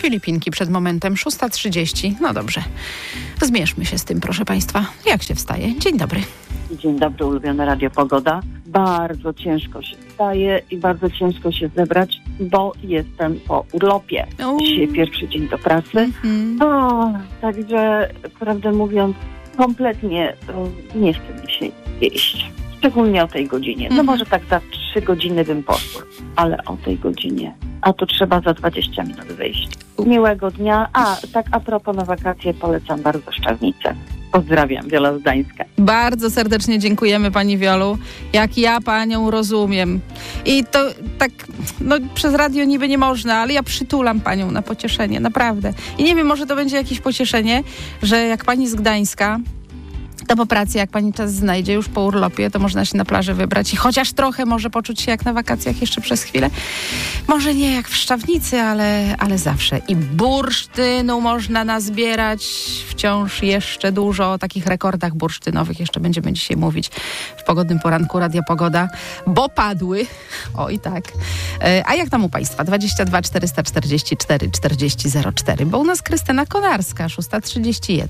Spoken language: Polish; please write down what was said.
Filipinki przed momentem, 6:30. No dobrze, zmierzmy się z tym, proszę Państwa. Jak się wstaje? Dzień dobry. Dzień dobry, ulubione Radio Pogoda. Bardzo ciężko się wstaje i bardzo ciężko się zebrać, bo jestem po urlopie. Dzisiaj pierwszy dzień do pracy. Także, prawdę mówiąc, kompletnie nie chce mi się jeść. Szczególnie o tej godzinie. No może tak za 3 godziny bym poszła, ale o tej godzinie. A to trzeba za 20 minut wyjść. Miłego dnia. A propos na wakacje polecam bardzo Szczawnicę. Pozdrawiam, Wiola z Gdańska. Bardzo serdecznie dziękujemy Pani Wiolu. Jak ja Panią rozumiem. I to tak, przez radio niby nie można, ale ja przytulam Panią na pocieszenie, naprawdę. I nie wiem, może to będzie jakieś pocieszenie, że jak Pani z Gdańska, to po pracy, jak Pani czas znajdzie już po urlopie, to można się na plażę wybrać i chociaż trochę może poczuć się jak na wakacjach jeszcze przez chwilę. Może nie jak w Szczawnicy, ale zawsze. I bursztynu można nazbierać wciąż jeszcze dużo. O takich rekordach bursztynowych jeszcze będziemy dzisiaj mówić w pogodnym poranku Radia Pogoda, bo padły. Oj tak. A jak tam u Państwa? 22 444 40 04, bo u nas Krystyna Konarska, 6:31.